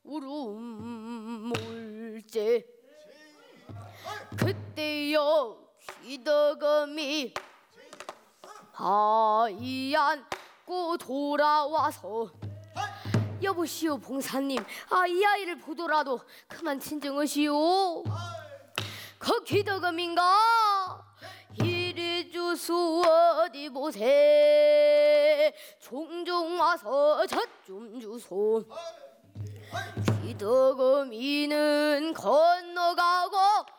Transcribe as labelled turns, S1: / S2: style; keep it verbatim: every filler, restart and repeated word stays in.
S1: 울음물제 그때여 귀덕음이 하얀고 돌아와서 여보시오 봉사님, 아, 이 아이를 보더라도 그만 진정하시오. 그 귀덕음인가 이리 주소 어디 보세 종종 와서 젖 좀 주소. 귀덕음이는 건너가고